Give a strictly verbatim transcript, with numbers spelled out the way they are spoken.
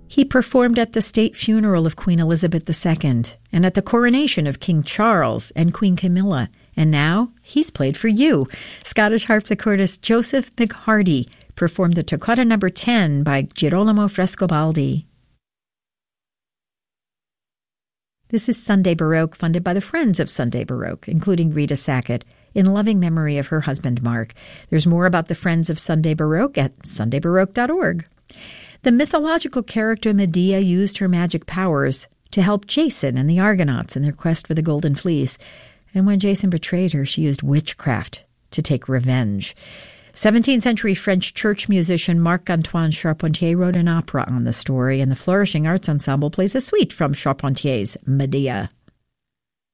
He performed at the state funeral of Queen Elizabeth the Second and at the coronation of King Charles and Queen Camilla. And now he's played for you. Scottish harpsichordist Joseph McHardy performed the Toccata number ten by Girolamo Frescobaldi. This is Sunday Baroque, funded by the Friends of Sunday Baroque, including Rita Sackett, in loving memory of her husband, Mark. There's more about the Friends of Sunday Baroque at sunday baroque dot org. The mythological character Medea used her magic powers to help Jason and the Argonauts in their quest for the Golden Fleece. And when Jason betrayed her, she used witchcraft to take revenge. seventeenth century French church musician Marc-Antoine Charpentier wrote an opera on the story, and the Flourishing Arts Ensemble plays a suite from Charpentier's Medea.